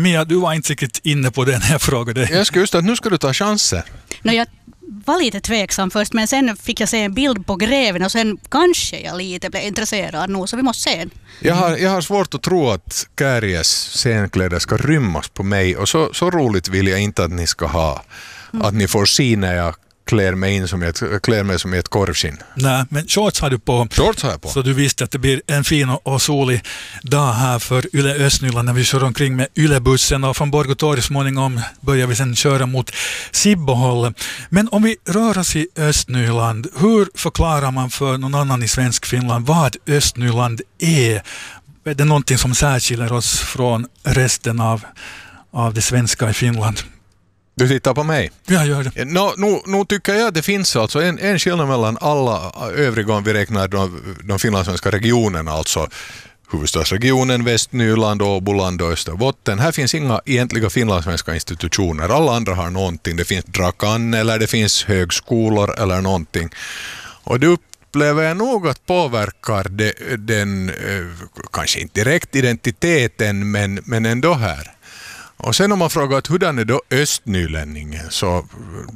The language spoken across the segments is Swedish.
Mia, du var inte riktigt inne på den här frågan. Jag ska just att nu ska du ta chanser. Jag var lite tveksam först, men sen fick jag se en bild på greven och sen kanske jag lite blev intresserad nu, så vi måste se den. Jag har svårt att tro att Kääries scenkläder ska rymmas på mig, och så roligt vill jag inte att ni ska ha. Att ni får se när jag klär mig som i ett korvskinn. Nej, men shorts har du på. Shorts har jag på. Så du visste att det blir en fin och solig dag här för Yle Östnyland när vi kör omkring med Yle-bussen, och från Borgå torg småningom börjar vi sen köra mot Sibbohåll. Men om vi rör oss i Östnyland, hur förklarar man för någon annan i svensk Finland vad Östnyland är? Är det någonting som särskiljer oss från resten av det svenska i Finland? Du tittar på mig. Jag gör det. Nu tycker jag att det finns alltså en skillnad mellan alla övriga, om vi räknar de finlandssvenska regionerna, alltså huvudstadsregionen, Västnyland, Åboland och Österbotten. Här finns inga egentliga finlandssvenska institutioner. Alla andra har någonting. Det finns Drakan eller det finns högskolor eller någonting. Och det upplever jag nog att påverkar den kanske inte direkt identiteten, men ändå här. Och sen om man frågar att hurdan är då östnylänningen, så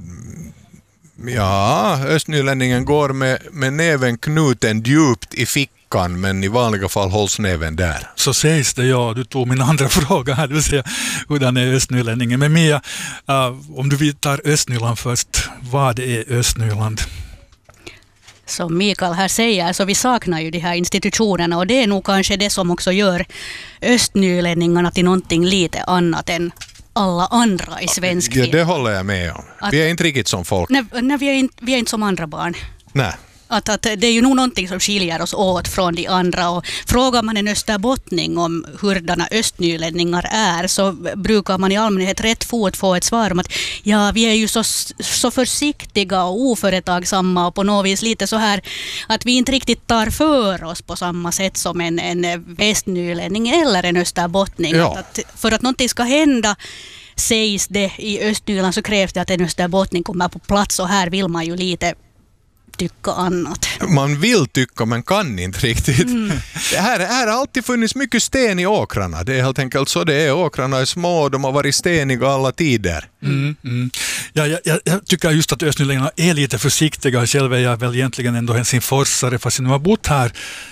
ja, östnylänningen går med näven knuten djupt i fickan, men i vanliga fall hålls näven där. Så sägs det, ja. Du tog min andra fråga här, det vill säga hurdan är östnylänningen. Men Mia, om du tar Östnyland först, vad är Östnyland? Som Mikael här säger, så vi saknar ju de här institutionerna, och det är nog kanske det som också gör östnylänningarna till någonting lite annat än alla andra i svensk film. Ja, det håller jag med om. Vi är inte riktigt som folk. Nej, vi är inte som andra barn. Nej. Att det är ju nog någonting som skiljer oss åt från de andra, och frågar man en österbottning om hurdana östnylänningar är, så brukar man i allmänhet rätt fort få ett svar om att ja, vi är ju så försiktiga och oföretagsamma och på något vis lite så här att vi inte riktigt tar för oss på samma sätt som en västnylänning eller en österbottning. Ja. Att för att någonting ska hända, sägs det i Östnyland, så krävs det att en österbottning kommer på plats, och här vill man ju lite tycka annat. Man vill tycka, men kan inte riktigt. Det här har alltid funnits mycket sten i åkrarna. Det är helt enkelt så det är. Åkrarna är små, de har varit steniga alla tider. Ja, jag tycker just att östnylänningarna är lite försiktiga. Själv är jag väl egentligen ändå helsingforsare, fast jag nu har bott här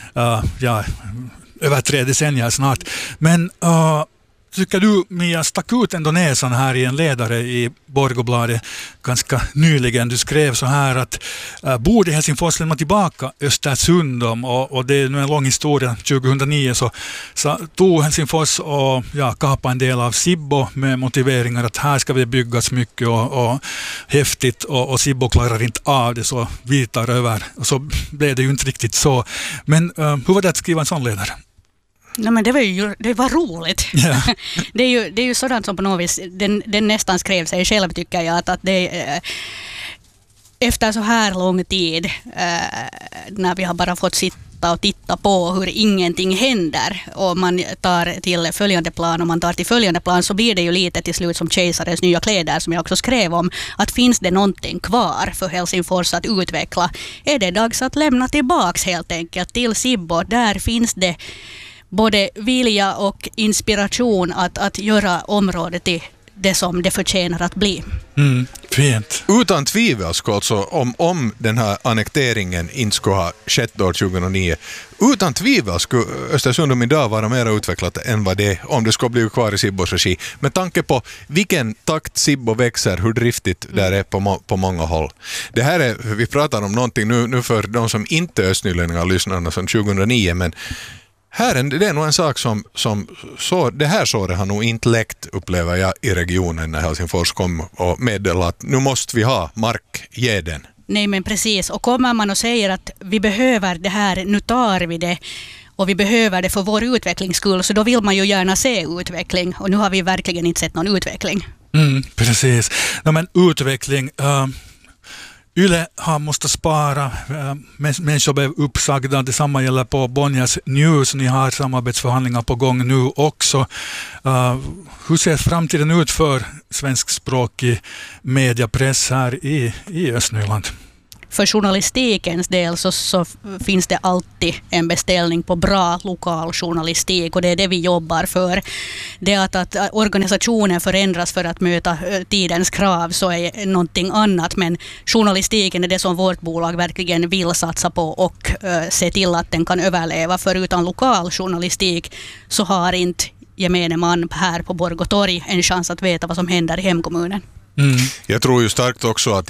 över 3 decennier snart. Men tycker du, Mia, stack ut ändå näsan här i en ledare i Borgåbladet ganska nyligen. Du skrev så här att borde Helsingfors lämna tillbaka Östersund, och det är nu en lång historia. 2009 så tog Helsingfors och kapade en del av Sibbo med motiveringar att här ska det byggas mycket och häftigt, och Sibbo klarar inte av det, så vi tar över. Och så blev det ju inte riktigt så. Men hur var det att skriva en sån ledare? Nej, men det var roligt. Yeah. det är ju sådant som på något vis den nästan skrev sig själv, tycker jag, att det efter så här lång tid när vi har bara fått sitta och titta på hur ingenting händer, och man tar till följande plan, så blir det ju lite till slut som kejsarens nya kläder, som jag också skrev om, att finns det någonting kvar för Helsingfors att utveckla, är det dags att lämna tillbaks helt enkelt till Sibbo. Där finns det både vilja och inspiration att göra området till det som det förtjänar att bli. Fint. Utan tvivel skulle alltså, om den här annekteringen inte skulle ha skett år 2009, utan tvivel skulle Östersund idag vara mer utvecklat än vad det är om det skulle bli kvar i Sibbos regi. Med tanke på vilken takt Sibbo växer, hur driftigt där är på många håll. Det här är, vi pratar om någonting nu för de som inte är östnylänningar lyssnarna sedan 2009, men det är nog en sak som så, det här såret har nog inte läckt, upplever jag, i regionen när Helsingfors kom och meddelade att nu måste vi ha mark, ge den. Nej, men precis. Och kommer man och säger att vi behöver det här, nu tar vi det, och vi behöver det för vår utvecklings skull, så då vill man ju gärna se utveckling, och nu har vi verkligen inte sett någon utveckling. Precis. Men utveckling... Yle har måste spara, människor blev uppsagda, detsamma gäller på Bonniers News, ni har samarbetsförhandlingar på gång nu också. Hur ser framtiden ut för svenskspråkig mediepress här i Östnyland? för journalistikens del så finns det alltid en beställning på bra lokal journalistik, och det är det vi jobbar för. Det att organisationen förändras för att möta tidens krav, så är någonting annat, men journalistiken är det som vårt bolag verkligen vill satsa på och se till att den kan överleva, för utan lokal journalistik så har inte gemene man här på Borgå torg en chans att veta vad som händer i hemkommunen. Jag tror ju starkt också att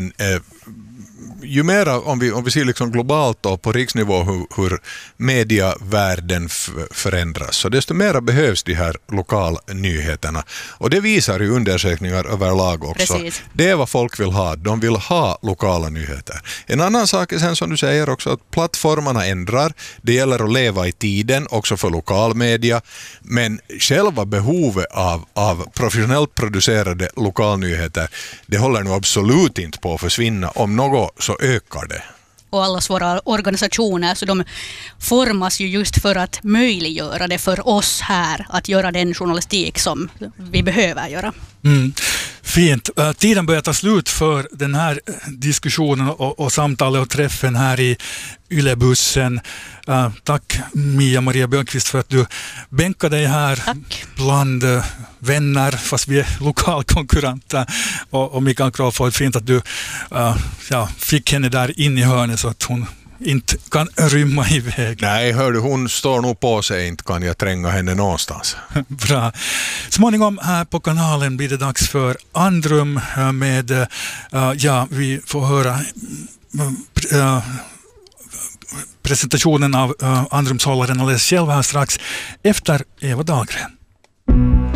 ju mera, om vi ser liksom globalt och på riksnivå hur mediavärlden förändras, så desto mera behövs de här lokalnyheterna. Och det visar ju undersökningar överlag också. Precis. Det är vad folk vill ha. De vill ha lokala nyheter. En annan sak är sen, som du säger också, att plattformarna ändrar. Det gäller att leva i tiden också för lokalmedia. Men själva behovet av professionellt producerade lokalnyheter, det håller nu absolut inte på att försvinna. Om något så ökar det. Och allas våra organisationer, så de formas ju just för att möjliggöra det för oss här, att göra den journalistik som vi behöver göra. Fint. Tiden börjar ta slut för den här diskussionen och samtalet och träffen här i Yle-bussen. Tack Mia-Maria Björkqvist för att du bänkade dig här. Tack. Bland vänner, fast vi är lokalkonkurrenter. Och Mikael Crawford, fint att du fick henne där in i hörnet så att hon inte kan rymma iväg. Nej, hördu, hon står nog på sig, inte kan jag tränga henne någonstans. Bra. Småningom här på kanalen blir det dags för Andrum med, vi får höra presentationen av Andrumshållaren alldeles själv här strax efter Eva Dahlgren.